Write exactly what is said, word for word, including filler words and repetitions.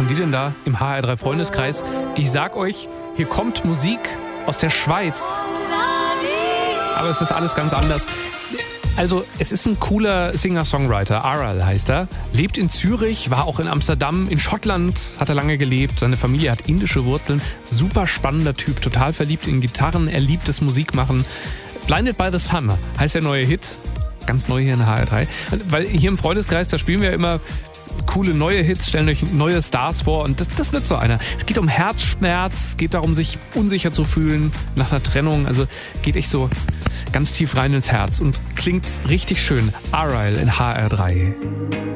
machen die denn da im H R drei Freundeskreis? Ich sag euch, hier kommt Musik aus der Schweiz. Aber es ist alles ganz anders. Also, es ist ein cooler Singer-Songwriter, Aral heißt er, lebt in Zürich, war auch in Amsterdam, in Schottland hat er lange gelebt, seine Familie hat indische Wurzeln, super spannender Typ, total verliebt in Gitarren, er liebt das Musikmachen. Blinded by the Sun heißt der neue Hit, ganz neu hier in H R drei, weil hier im Freundeskreis, da spielen wir ja immer coole neue Hits, stellen euch neue Stars vor und das, das wird so einer. Es geht um Herzschmerz, es geht darum, sich unsicher zu fühlen nach einer Trennung, also geht echt so ganz tief rein ins Herz und klingt richtig schön. Aral in H R drei.